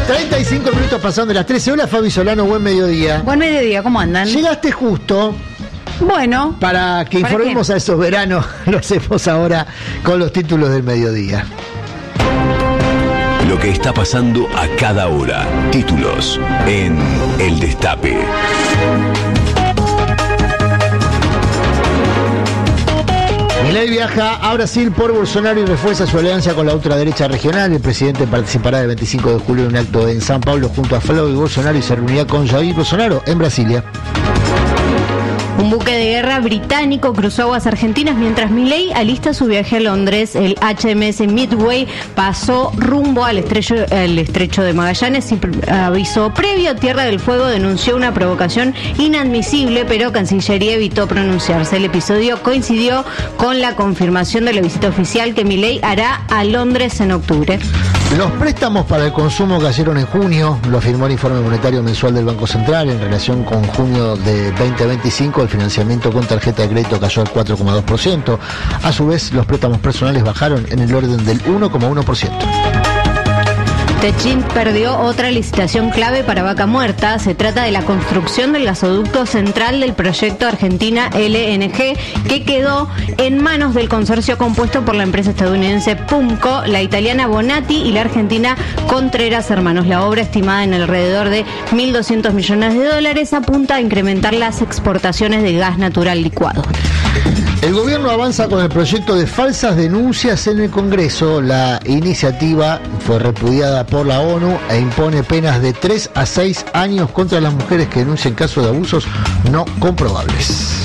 35 minutos pasando de las 13. Hola, Fabi Solano, buen mediodía. Buen mediodía, ¿cómo andan? Llegaste justo. Bueno. Para que informemos a esos veranos, lo hacemos ahora con los títulos del mediodía. Lo que está pasando a cada hora. Títulos en El Destape. Milei viaja a Brasil por Bolsonaro y refuerza su alianza con la ultraderecha regional. El presidente participará el 25 de julio en un acto en San Pablo junto a Flávio Bolsonaro y se reunirá con Jair Bolsonaro en Brasilia. Un buque de guerra británico cruzó aguas argentinas mientras Milei alista su viaje a Londres. El HMS Midway pasó rumbo al estrecho de Magallanes sin aviso previo. Tierra del Fuego denunció una provocación inadmisible, pero Cancillería evitó pronunciarse. El episodio coincidió con la confirmación de la visita oficial que Milei hará a Londres en octubre. Los préstamos para el consumo cayeron en junio, lo afirmó el informe monetario mensual del Banco Central. En relación con junio de 2025, el financiamiento con tarjeta de crédito cayó al 4,2%. A su vez, los préstamos personales bajaron en el orden del 1,1%. Techint perdió otra licitación clave para Vaca Muerta. Se trata de la construcción del gasoducto central del proyecto Argentina LNG, que quedó en manos del consorcio compuesto por la empresa estadounidense PUMCO, la italiana Bonatti y la argentina Contreras Hermanos. La obra, estimada en alrededor de $1.200 millones, apunta a incrementar las exportaciones de gas natural licuado. El gobierno avanza con el proyecto de falsas denuncias en el Congreso. La iniciativa fue repudiada por la ONU e impone penas de 3 a 6 años contra las mujeres que denuncien casos de abusos no comprobables.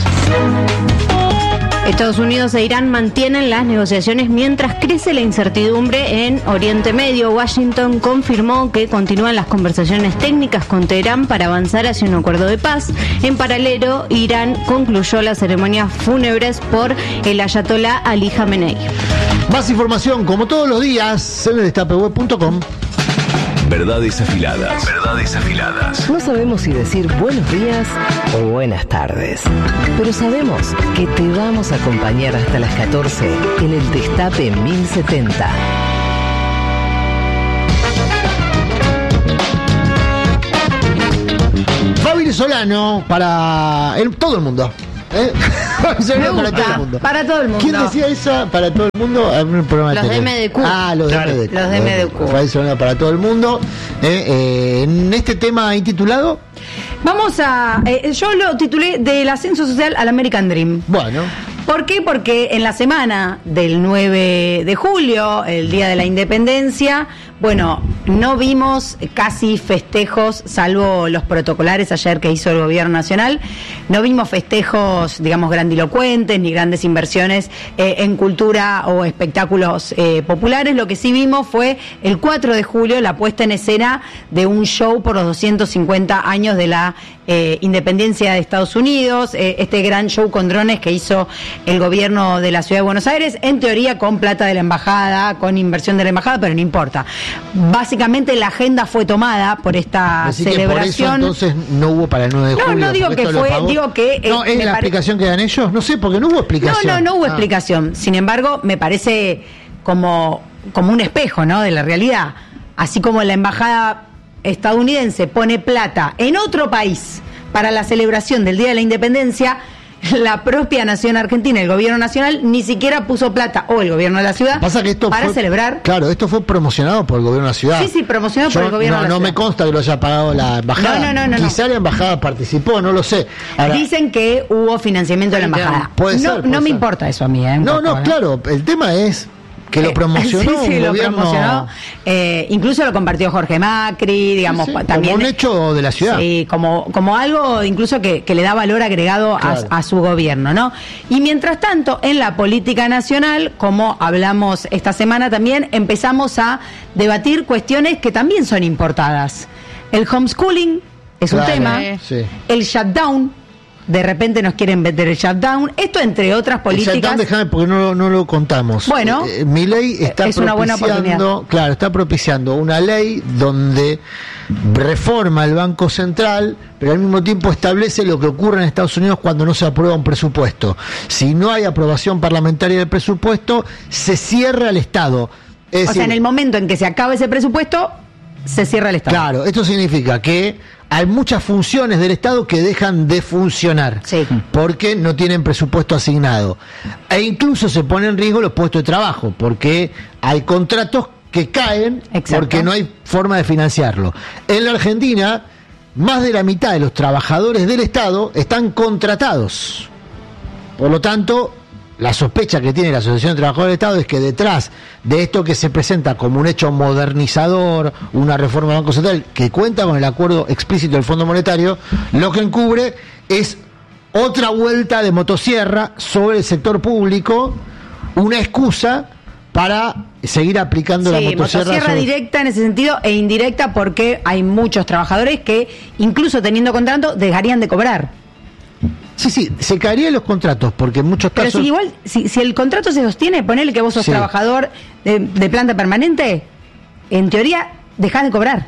Estados Unidos e Irán mantienen las negociaciones mientras crece la incertidumbre en Oriente Medio. Washington confirmó que continúan las conversaciones técnicas con Teherán para avanzar hacia un acuerdo de paz. En paralelo, Irán concluyó las ceremonias fúnebres por el ayatolá Ali Jamenei. Más información, como todos los días, en el destapeweb.com. Verdades afiladas. Verdades afiladas. No sabemos si decir buenos días o buenas tardes, pero sabemos que te vamos a acompañar hasta las 14 en el Destape 1070. Fabi Solano para todo el mundo. Me gusta, para todo el mundo. ¿Quién decía eso? Para todo el mundo. Los de MDQ. Los de MDQ. Los de MDQ. Fabi Solano para todo el mundo. En este tema intitulado. Vamos a. Yo lo titulé Del ascenso social al American Dream. Bueno. ¿Por qué? Porque en la semana del 9 de julio, el Día de la Independencia, bueno, no vimos casi festejos, salvo los protocolares ayer que hizo el Gobierno Nacional. No vimos festejos, digamos, grandilocuentes, ni grandes inversiones en cultura o espectáculos populares. Lo que sí vimos fue el 4 de julio la puesta en escena de un show por los 250 años de la independencia de Estados Unidos, este gran show con drones que hizo el gobierno de la Ciudad de Buenos Aires, en teoría con plata de la embajada, con inversión de la embajada, pero no importa. Básicamente la agenda fue tomada por esta celebración. Por eso, entonces no hubo para el 9 de julio. No digo que fue, digo que... ¿No es la explicación que dan ellos? No sé, porque no hubo explicación. No hubo explicación. Sin embargo, me parece como un espejo, ¿no?, de la realidad. Así como la embajada estadounidense pone plata en otro país para la celebración del Día de la Independencia, la propia nación argentina, el gobierno nacional, ni siquiera puso plata, o el gobierno de la ciudad, para celebrar. Claro, esto fue promocionado por el gobierno de la ciudad. Sí, promocionado por el gobierno de la ciudad. No me consta que lo haya pagado la embajada. No. Quizá la embajada participó, no lo sé. Ahora, dicen que hubo financiamiento de la embajada. Puede ser. Me importa eso a mí. Claro, el tema es que lo promocionó sí, lo promocionó. Incluso lo compartió Jorge Macri, digamos, también. Como un hecho de la ciudad. Sí, como algo incluso que le da valor agregado, claro, a su gobierno, ¿no? Y mientras tanto, en la política nacional, como hablamos esta semana también, empezamos a debatir cuestiones que también son importadas. El homeschooling es un tema, el shutdown. De repente nos quieren vender el shutdown. Esto entre otras políticas. El shutdown, déjame porque no lo contamos. Bueno, Milei está está propiciando una ley donde reforma el Banco Central, pero al mismo tiempo establece lo que ocurre en Estados Unidos cuando no se aprueba un presupuesto. Si no hay aprobación parlamentaria del presupuesto, se cierra el Estado. En el momento en que se acaba ese presupuesto, se cierra el Estado. Claro, esto significa que hay muchas funciones del Estado que dejan de funcionar porque no tienen presupuesto asignado. E incluso se ponen en riesgo los puestos de trabajo porque hay contratos que caen porque no hay forma de financiarlo. En la Argentina, más de la mitad de los trabajadores del Estado están contratados. Por lo tanto, la sospecha que tiene la Asociación de Trabajadores del Estado es que detrás de esto que se presenta como un hecho modernizador, una reforma del Banco Central que cuenta con el acuerdo explícito del Fondo Monetario, lo que encubre es otra vuelta de motosierra sobre el sector público, una excusa para seguir aplicando la motosierra directa en ese sentido e indirecta, porque hay muchos trabajadores que, incluso teniendo contrato, dejarían de cobrar. Sí, se caerían los contratos, porque en muchos casos... Pero si igual, si el contrato se sostiene, ponele que vos sos trabajador de planta permanente, en teoría dejás de cobrar.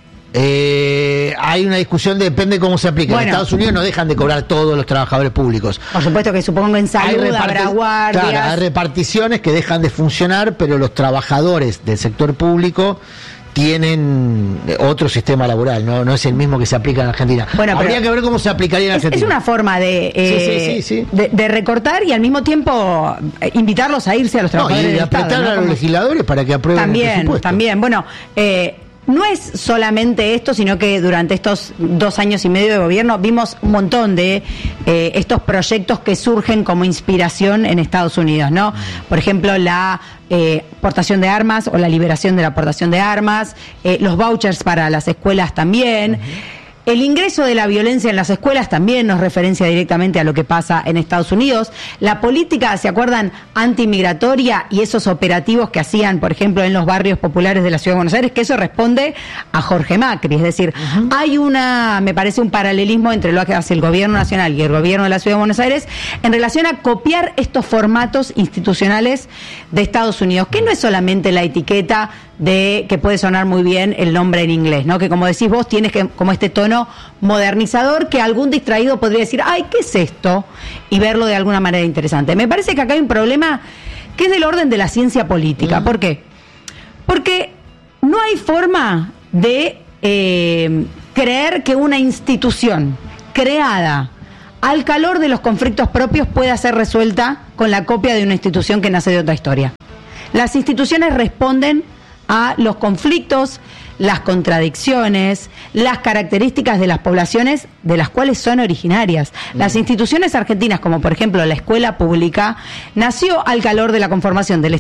Hay una discusión, depende cómo se aplica. En Estados Unidos no dejan de cobrar todos los trabajadores públicos. Por supuesto que supongo en salud habrá guardias. Claro, hay reparticiones que dejan de funcionar, pero los trabajadores del sector público tienen otro sistema laboral, no es el mismo que se aplica en Argentina. Habría que ver cómo se aplicaría en Argentina. Es una forma de recortar y al mismo tiempo invitarlos a irse a los trabajadores del Estado. Y apretar a los legisladores para que aprueben el presupuesto. También. Bueno, no es solamente esto, sino que durante estos 2 años y medio de gobierno vimos un montón de estos proyectos que surgen como inspiración en Estados Unidos, ¿no? Por ejemplo, la portación de armas o la liberación de la portación de armas, los vouchers para las escuelas también. El ingreso de la violencia en las escuelas también nos referencia directamente a lo que pasa en Estados Unidos. La política, ¿se acuerdan?, antimigratoria y esos operativos que hacían, por ejemplo, en los barrios populares de la Ciudad de Buenos Aires, que eso responde a Jorge Macri. Es decir, hay me parece un paralelismo entre lo que hace el gobierno nacional y el gobierno de la Ciudad de Buenos Aires en relación a copiar estos formatos institucionales de Estados Unidos, que no es solamente la etiqueta de que puede sonar muy bien el nombre en inglés, ¿no? Que como decís vos, tienes como este tono modernizador que algún distraído podría decir, ay, ¿qué es esto? Y verlo de alguna manera interesante. Me parece que acá hay un problema que es del orden de la ciencia política. ¿Por qué? Porque no hay forma de creer que una institución creada al calor de los conflictos propios pueda ser resuelta con la copia de una institución que nace de otra historia. Las instituciones responden a los conflictos, las contradicciones, las características de las poblaciones de las cuales son originarias. Las instituciones argentinas, como por ejemplo la escuela pública, nació al calor de la conformación del